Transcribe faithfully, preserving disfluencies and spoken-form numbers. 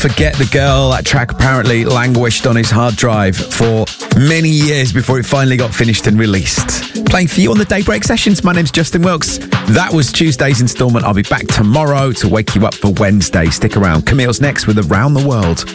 Forget the Girl. That track apparently languished on his hard drive for many years before it finally got finished and released. Playing for you on the Daybreak Sessions. My name's Justin Wilkes. That was Tuesday's instalment. I'll be back tomorrow to wake you up for Wednesday. Stick around. Camille's next with Around the World.